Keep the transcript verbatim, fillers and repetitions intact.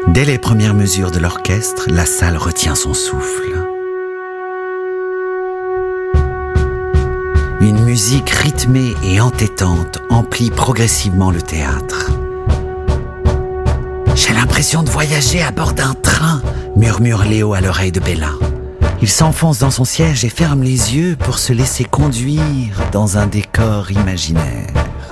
Dès les premières mesures de l'orchestre, la salle retient son souffle. Une musique rythmée et entêtante emplit progressivement le théâtre. « J'ai l'impression de voyager à bord d'un train », murmure Léo à l'oreille de Bella. Il s'enfonce dans son siège et ferme les yeux pour se laisser conduire dans un décor imaginaire.